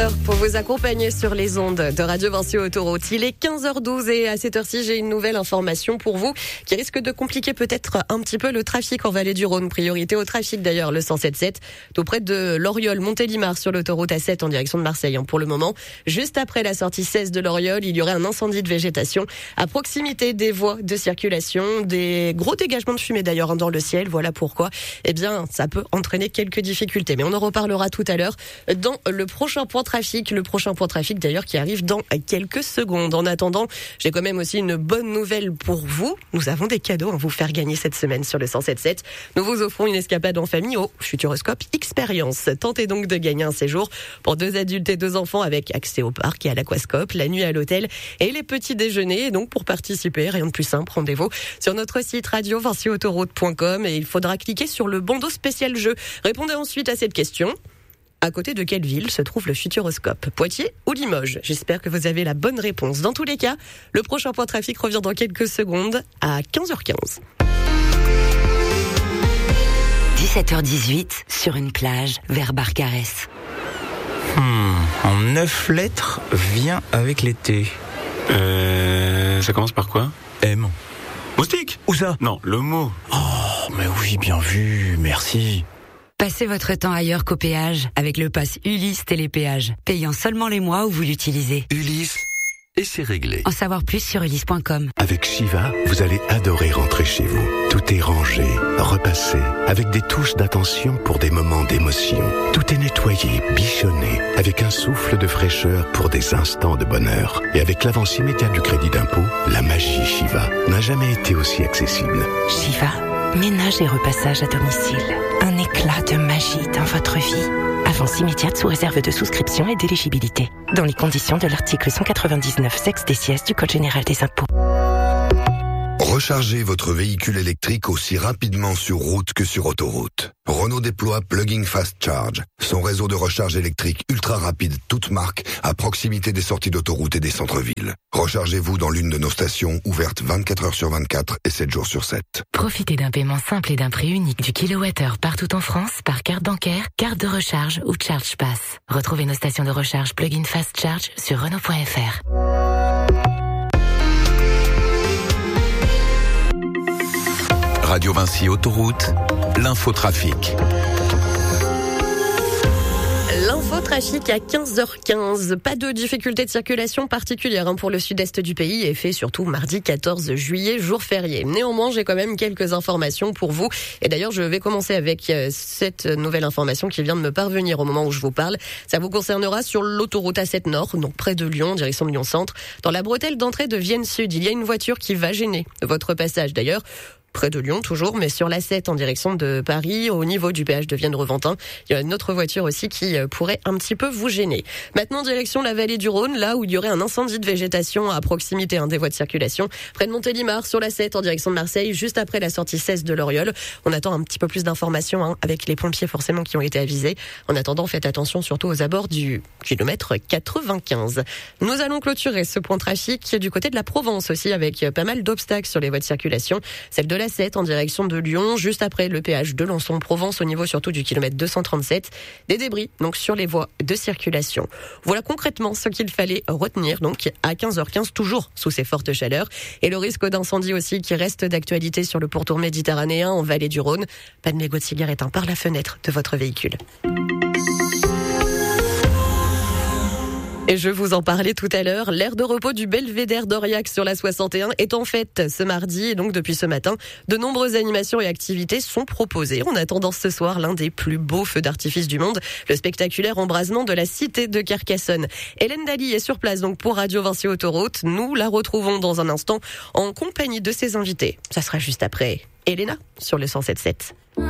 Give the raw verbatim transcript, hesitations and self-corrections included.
Pour vous accompagner sur les ondes de Radio Vinci Autoroute. Il est quinze heures douze et à cette heure-ci, j'ai une nouvelle information pour vous qui risque de compliquer peut-être un petit peu le trafic en Vallée du Rhône. Priorité au trafic d'ailleurs, le cent sept sept, tout près de Loriol, Montélimar sur l'autoroute A sept en direction de Marseille. Pour le moment, juste après la sortie seize de Loriol, il y aurait un incendie de végétation à proximité des voies de circulation, des gros dégagements de fumée d'ailleurs dans le ciel. Voilà pourquoi, eh bien, ça peut entraîner quelques difficultés. Mais on en reparlera tout à l'heure dans le prochain point trafic, le prochain point trafic d'ailleurs qui arrive dans quelques secondes. En attendant, j'ai quand même aussi une bonne nouvelle pour vous. Nous avons des cadeaux à vous faire gagner cette semaine sur le cent sept sept. Nous vous offrons une escapade en famille au Futuroscope Expérience. Tentez donc de gagner un séjour pour deux adultes et deux enfants avec accès au parc et à l'aquascope, la nuit à l'hôtel et les petits déjeuners. Et donc pour participer, rien de plus simple, rendez-vous sur notre site radio vinci autoroute point com et il faudra cliquer sur le bandeau spécial jeu. Répondez ensuite à cette question. À côté de quelle ville se trouve le Futuroscope ? Poitiers ou Limoges ? J'espère que vous avez la bonne réponse. Dans tous les cas, le prochain point trafic revient dans quelques secondes à quinze heures quinze. dix-sept heures dix-huit, sur une plage, vers Barcarès. Hmm, en neuf lettres, vient avec l'été. Euh... Ça commence par quoi ? M. Moustique ? Où ça ? Non, le mot. Oh, mais oui, bien vu, merci. Passez votre temps ailleurs qu'au péage avec le pass Ulysse Télépéage, payant seulement les mois où vous l'utilisez. Ulysse, et c'est réglé. En savoir plus sur ulysse point com. Avec Shiva, vous allez adorer rentrer chez vous. Tout est rangé, repassé, avec des touches d'attention pour des moments d'émotion. Tout est nettoyé, bichonné, avec un souffle de fraîcheur pour des instants de bonheur. Et avec l'avance immédiate du crédit d'impôt, la magie Shiva n'a jamais été aussi accessible. Shiva, ménage et repassage à domicile. Un éclat de magie dans votre vie. Avance immédiate sous réserve de souscription et d'éligibilité. Dans les conditions de l'article cent quatre-vingt-dix-neuf sexe des sièges du Code général des impôts. Rechargez votre véhicule électrique aussi rapidement sur route que sur autoroute. Renault déploie Plug-in Fast Charge, son réseau de recharge électrique ultra rapide toute marque à proximité des sorties d'autoroute et des centres-villes. Rechargez-vous dans l'une de nos stations ouvertes vingt-quatre heures sur vingt-quatre et sept jours sur sept. Profitez d'un paiement simple et d'un prix unique du kilowattheure partout en France par carte bancaire, carte de recharge ou Charge Pass. Retrouvez nos stations de recharge Plug-in Fast Charge sur Renault point F R. Radio Vinci Autoroute, l'infotrafic. L'infotrafic à quinze heures quinze. Pas de difficultés de circulation particulières pour le sud-est du pays et fait surtout mardi quatorze juillet, jour férié. Néanmoins, j'ai quand même quelques informations pour vous. Et d'ailleurs, je vais commencer avec cette nouvelle information qui vient de me parvenir au moment où je vous parle. Ça vous concernera sur l'autoroute A sept Nord, donc près de Lyon, direction de Lyon-Centre. Dans la bretelle d'entrée de Vienne Sud, il y a une voiture qui va gêner votre passage. D'ailleurs, près de Lyon toujours, mais sur l'A sept en direction de Paris, au niveau du péage de Vienne-Reventin. Il y a une autre voiture aussi qui pourrait un petit peu vous gêner. Maintenant, direction la vallée du Rhône, là où il y aurait un incendie de végétation à proximité hein, des voies de circulation, près de Montélimar, sur l'A sept en direction de Marseille, juste après la sortie seize de Loriol. On attend un petit peu plus d'informations hein, avec les pompiers forcément qui ont été avisés. En attendant, faites attention surtout aux abords du kilomètre quatre-vingt-quinze. Nous allons clôturer ce point trafic du côté de la Provence aussi, avec pas mal d'obstacles sur les voies de circulation. Celle de l'A sept en direction de Lyon, juste après le péage de Lançon-Provence, au niveau surtout du kilomètre deux cent trente-sept. Des débris donc sur les voies de circulation. Voilà concrètement ce qu'il fallait retenir donc à quinze heures quinze, toujours sous ces fortes chaleurs. Et le risque d'incendie aussi qui reste d'actualité sur le pourtour méditerranéen en Vallée du Rhône. Pas de mégot de cigarette hein, par la fenêtre de votre véhicule. Et je vous en parlais tout à l'heure, l'aire de repos du Belvédère d'Aurillac sur la soixante et un est en fête ce mardi. Et donc depuis ce matin, de nombreuses animations et activités sont proposées. On attend ce soir l'un des plus beaux feux d'artifice du monde, le spectaculaire embrasement de la cité de Carcassonne. Hélène Daly est sur place donc pour Radio Vinci Autoroute. Nous la retrouvons dans un instant en compagnie de ses invités. Ça sera juste après Elena sur le cent sept sept.